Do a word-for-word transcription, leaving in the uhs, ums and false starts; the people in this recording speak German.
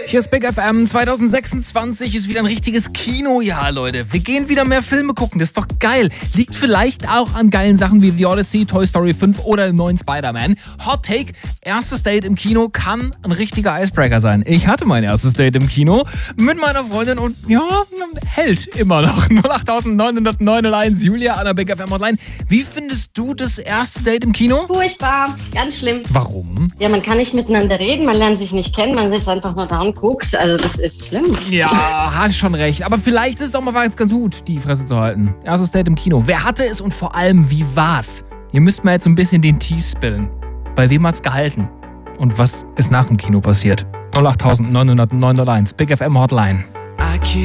Hier ist Big F M. zwanzig sechsundzwanzig ist wieder ein richtiges Kinojahr, Leute. Wir gehen wieder mehr Filme gucken, das ist doch geil. Liegt vielleicht auch an geilen Sachen wie The Odyssey, Toy Story fünf oder dem neuen Spider-Man. Hot Take, erstes Date im Kino kann ein richtiger Icebreaker sein. Ich hatte mein erstes Date im Kino mit meiner Freundin und ja, hält immer noch. null acht neun null neun null eins, Julia an der Big F M Hotline. Wie findest du das erste Date im Kino? Furchtbar, ganz schlimm. Warum? Ja, man kann nicht miteinander reden, man lernt sich nicht kennen, man sitzt einfach nur da und guckt. Also das ist schlimm. Ja, hast schon recht. Aber vielleicht ist es auch mal jetzt ganz gut, die Fresse zu halten. Erstes Date im Kino. Wer hatte es und vor allem, wie war's? Ihr müsst mal jetzt ein bisschen den Tee spillen. Bei wem hat's gehalten? Und was ist nach dem Kino passiert? null acht neun null neun null eins, Big F M Hotline.